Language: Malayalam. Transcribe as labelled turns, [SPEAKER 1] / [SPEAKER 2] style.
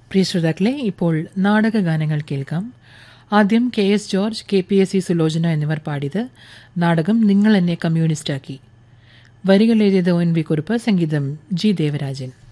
[SPEAKER 1] പ്രിയ ശ്രോതാക്കളെ, ഇപ്പോൾ നാടകഗാനങ്ങൾ കേൾക്കാം. ആദ്യം KS ജോർജ്, KPSC സുലോചന എന്നിവർ പാടിയത് നാടകം നിങ്ങൾ എന്നെ കമ്മ്യൂണിസ്റ്റാക്കി. വരികൾ എഴുതിയത് ONV കുറുപ്പ്, സംഗീതം G ദേവരാജൻ.